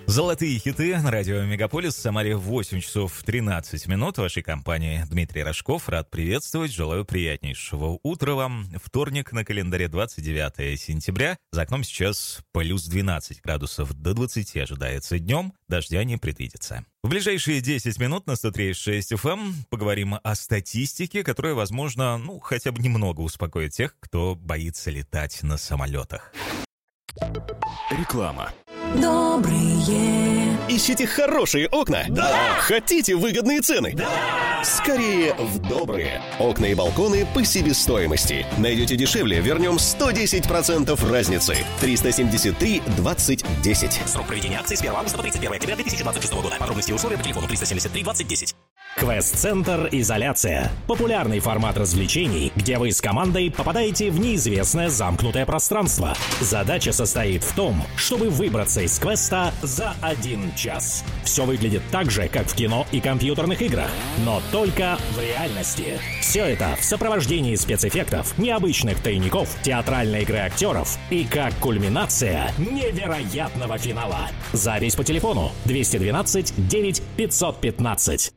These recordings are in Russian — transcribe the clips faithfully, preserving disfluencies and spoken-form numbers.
Золотые хиты на радио Мегаполис. В Самаре восемь часов тринадцать минут. В вашей компании Дмитрий Рожков. Рад приветствовать. Желаю приятнейшего утра вам. Вторник, на календаре двадцать девятое сентября. За окном сейчас плюс двенадцать градусов до двадцати ожидается днем. Дождя не предвидится. В ближайшие десять минут на сто три и шесть эф эм поговорим о статистике, которая, возможно, ну, хотя бы немного успокоит тех, кто боится летать на самолетах. Реклама. Добрые. Ищите хорошие окна? Да! Хотите выгодные цены? Да! Скорее в добрые. Окна и балконы по себестоимости. Найдете дешевле, вернем сто десять процентов разницы. триста семьдесят три двадцать десять. Срок проведения акции с первого августа по тридцать первое октября две тысячи двадцать шестого года. Подробности и условия по телефону триста семьдесят три двадцать десять. Квест-центр «Изоляция». Популярный формат развлечений, где вы с командой попадаете в неизвестное замкнутое пространство. Задача состоит в том, чтобы выбраться из квеста за один час. Все выглядит так же, как в кино и компьютерных играх, но только в реальности. Все это в сопровождении спецэффектов, необычных тайников, театральной игры актеров и как кульминация невероятного финала. Запись по телефону двести двенадцать девять пятьсот пятнадцать.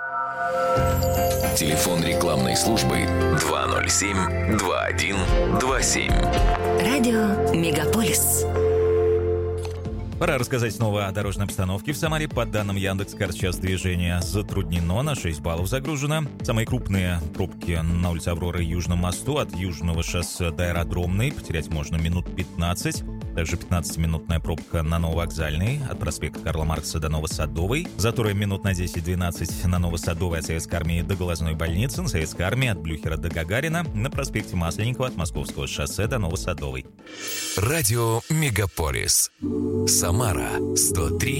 Телефон рекламной службы два ноль семь два один два семь. Радио Мегаполис. Пора рассказать снова о дорожной обстановке в Самаре. По данным Яндекс.Карт, сейчас движение затруднено, на шесть баллов загружено. Самые крупные пробки на улице Авроры и Южном мосту от Южного шоссе до Аэродромной. Потерять можно минут пятнадцать. Также пятнадцатиминутная пробка на Нововокзальной от проспекта Карла Маркса до Новосадовой. Заторы минут на десять-двенадцать на Новосадовой от Советской армии до Глазной больницы. На Советской армии от Блюхера до Гагарина. На проспекте Масленникова от Московского шоссе до Новосадовой. Радио Мегаполис. Самара сто три